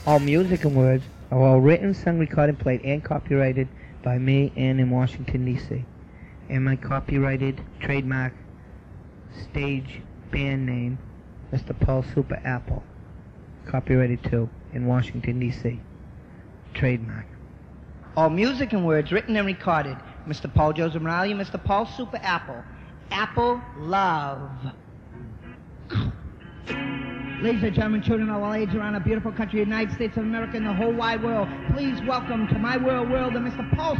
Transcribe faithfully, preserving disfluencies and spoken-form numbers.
All music and words are all written, sung, recorded, played, and copyrighted by me and in Washington, D C And my copyrighted trademark stage band name, Mister Paul Super Apple. Copyrighted too, in Washington, D C Trademark. All music and words written and recorded, Mister Paul Joseph Morale, Mister Paul Super Apple. Apple Love. Ladies and gentlemen, children of all ages around the beautiful country, United States of America, and the whole wide world, please welcome to my world world of Mister Paul